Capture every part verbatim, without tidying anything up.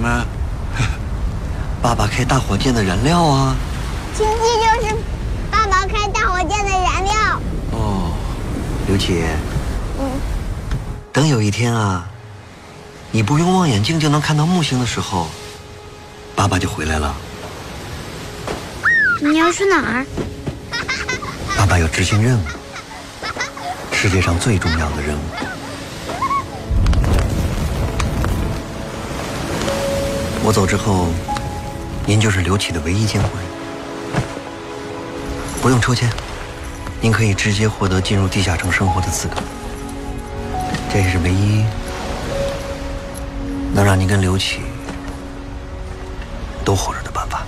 么？ 爸爸开大火箭的燃料啊。 氢气就是爸爸开大火箭的燃料。 哦，刘启。 嗯。 等有一天啊，你不用望远镜就能看到木星的时候，爸爸就回来了。 你要去哪儿？ 爸爸要执行任务，世界上最重要的任务。我走之后，您就是刘启的唯一监护人，不用抽签，您可以直接获得进入地下城生活的资格。这也是唯一能让您跟刘启都活着的办法，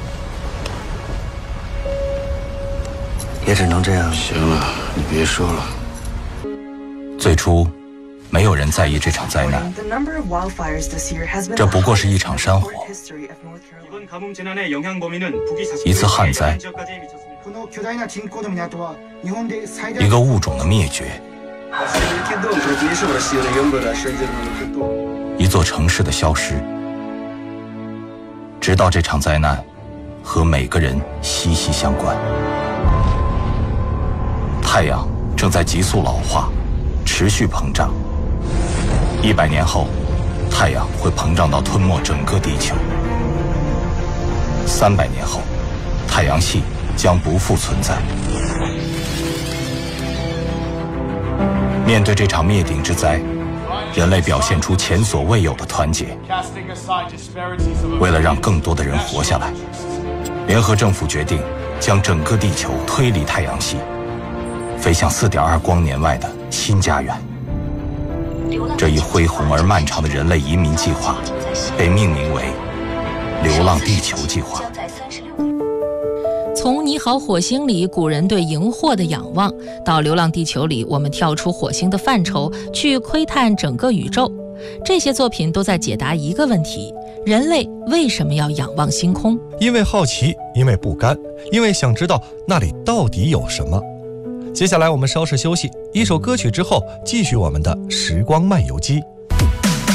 也只能这样。 行了，你别说了。 最初没有人在意这场灾难，这不过是一场山火，一次旱灾，一个物种的灭绝，一座城市的消失，直到这场灾难和每个人息息相关。太阳正在急速老化，持续膨胀。一百年后，太阳会膨胀到吞没整个地球。三百年后，太阳系将不复存在。面对这场灭顶之灾，人类表现出前所未有的团结。为了让更多的人活下来，联合政府决定将整个地球推离太阳系，飞向 四点二光年外的新家园。这一恢宏而漫长的人类移民计划被命名为流浪地球计划。 从你好火星里古人对荧惑的仰望，到流浪地球里我们跳出火星的范畴去窥探整个宇宙，这些作品都在解答一个问题：人类为什么要仰望星空？ 因为好奇，因为不甘，因为想知道那里到底有什么。接下来我们稍事休息，一首歌曲之后继续我们的时光漫游记。